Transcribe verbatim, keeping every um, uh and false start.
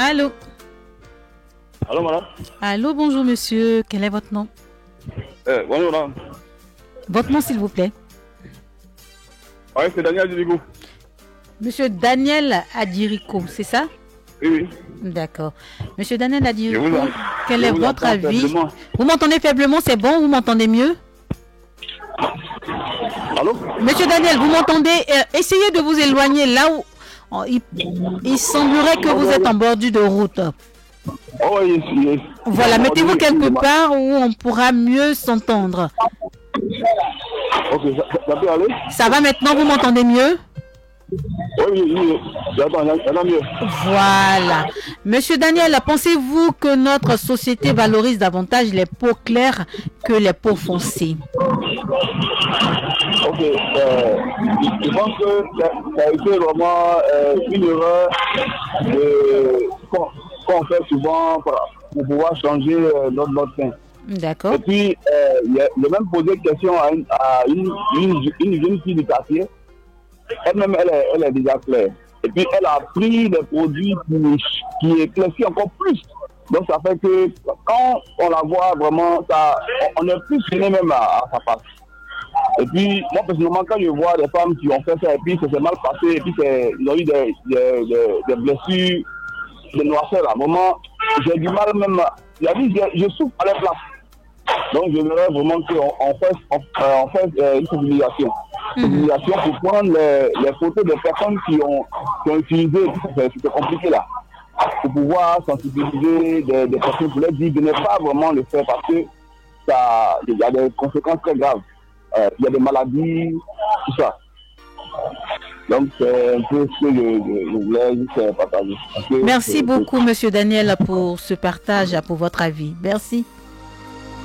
Allô? Allô, madame? Allô, bonjour monsieur. Quel est votre nom? Eh, bonjour, madame. Votre nom, s'il vous plaît? Oui, c'est Daniel Dirigo. Monsieur Daniel Adiriko, c'est ça? Oui, oui. D'accord. Monsieur Daniel Adiriko, vous en- quel je est vous votre entends avis? faiblement. Vous m'entendez faiblement, c'est bon? Vous m'entendez mieux? Allô? Monsieur Daniel, vous m'entendez? Euh, essayez de vous éloigner là où oh, il, il semblerait que vous êtes en bordure de route. Oh, oui, yes, yes. Voilà, Oh, mettez-vous oui, quelque excusez-moi. part où on pourra mieux s'entendre. Ok, ça, ça- ça peut aller? Ça va maintenant, vous m'entendez mieux? Oui, oui, oui. J'attends, j'attends mieux. Voilà. Monsieur Daniel, pensez-vous que notre société valorise davantage les peaux claires que les peaux foncées? Ok, euh, je pense que ça, ça a été vraiment euh, une erreur de- qu'on qu'on fait souvent pour, pour pouvoir changer euh, notre mode de vie. D'accord. Et puis, euh, il y a- j'ai même posé une question à une, à une, une, une jeune fille du quartier. Elle-même, elle est, elle est déjà claire. Et puis, elle a pris des produits qui, qui éclaircissent encore plus. Donc, ça fait que quand on la voit vraiment, ça, on, on est plus gêné même à, à sa face. Et puis, moi, personnellement, quand je vois des femmes qui ont fait ça, et puis ça s'est mal passé, et puis c'est- ils ont eu des, des, des, des blessures, des noirceurs, là, vraiment, j'ai du mal même. à- Il a dit, je, je souffre à la place. Donc, je voudrais vraiment qu'on on fasse, on, euh, on fasse euh, une sensibilisation. Une sensibilisation pour prendre les, les photos des personnes qui ont, qui ont utilisé, c'est c'est compliqué là, pour pouvoir sensibiliser des, des personnes pour leur dire de ne pas vraiment le faire parce que ça, il y a des conséquences très graves. Euh, il y a des maladies, tout ça. Donc, c'est un peu ce que je, je, je voulais juste partager. Parce que Merci c'est- beaucoup, monsieur Daniel, pour ce partage, pour votre avis. Merci.